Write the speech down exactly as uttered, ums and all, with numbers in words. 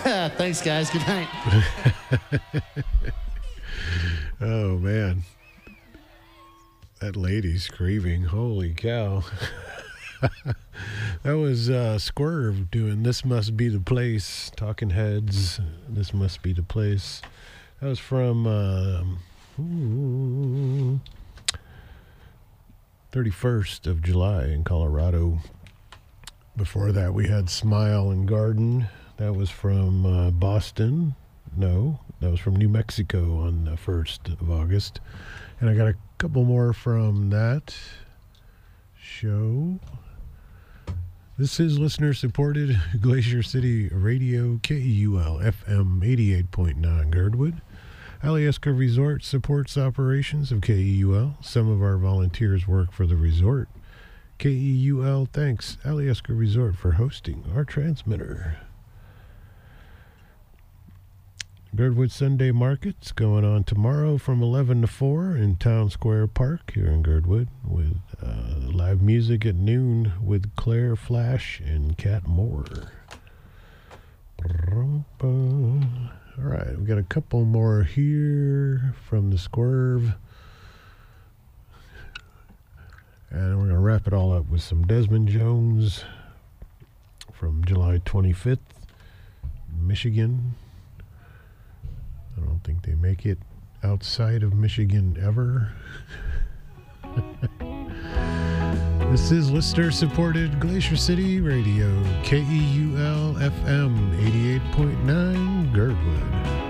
Thanks, guys. Good night. Oh, man. That lady's grieving. Holy cow. That was uh, Swerve doing This Must Be the Place. Talking Heads. This Must Be the Place. That was from um, ooh, thirty-first of July in Colorado. Before that, we had Smile and Garden. That was from uh, Boston. No, that was from New Mexico on the first of August. And I got a couple more from that show. This is listener-supported Glacier City Radio, K E U L F M eighty-eight point nine Girdwood. Alyeska Resort supports operations of K E U L. Some of our volunteers work for the resort. K E U L thanks Alyeska Resort for hosting our transmitter. Girdwood Sunday Market's going on tomorrow from eleven to four in Town Square Park here in Girdwood with uh, live music at noon with Claire Flash and Kat Moore. All right, we got a couple more here from the Swerve. And we're going to wrap it all up with some Desmond Jones from July twenty-fifth, Michigan. I don't think they make it outside of Michigan ever. This is listener-supported Glacier City Radio, K E U L F M eighty-eight point nine Girdwood.